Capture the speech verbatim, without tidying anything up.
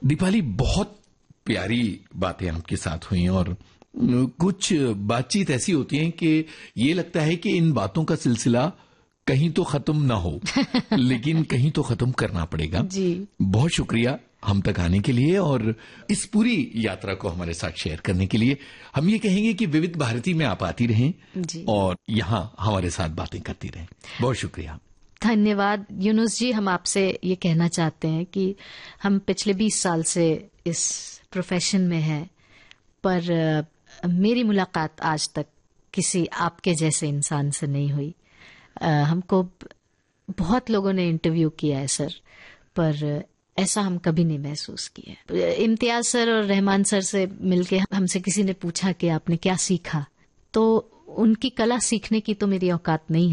दीपाली, बहुत प्यारी बातें आपके साथ हुई और कुछ बातचीत ऐसी होती है कि ये लगता है कि इन बातों का सिलसिला कहीं तो खत्म ना हो लेकिन कहीं तो खत्म करना पड़ेगा जी। बहुत शुक्रिया हम तक आने के लिए और इस पूरी यात्रा को हमारे साथ शेयर करने के लिए। हम ये कहेंगे कि विविध भारती में आप आती रहें जी। और यहाँ हमारे साथ बातें करती रहें। बहुत शुक्रिया। धन्यवाद यूनुस जी। हम आपसे ये कहना चाहते हैं कि हम पिछले बीस साल से इस प्रोफेशन में हैं, पर मेरी मुलाकात आज तक किसी आपके जैसे इंसान से नहीं हुई। आ, हमको बहुत लोगों ने इंटरव्यू किया है सर, पर ऐसा हम कभी नहीं महसूस किया। इम्तियाज सर और रहमान सर से मिलके हमसे किसी ने पूछा कि आपने क्या सीखा, तो उनकी कला सीखने की तो मेरी औकात नहीं है